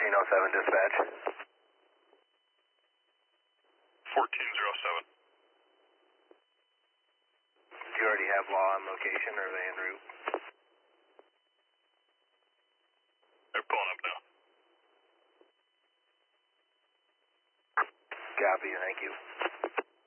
1407 dispatch. 1407. Do you already have law on location, or are they en route? They're pulling up now. Copy, thank you.